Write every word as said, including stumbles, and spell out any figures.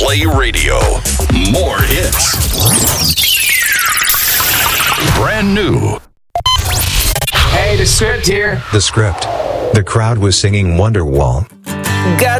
Play Radio. More hits. Brand new. Hey, the Script here. The Script. The crowd was singing Wonderwall. Got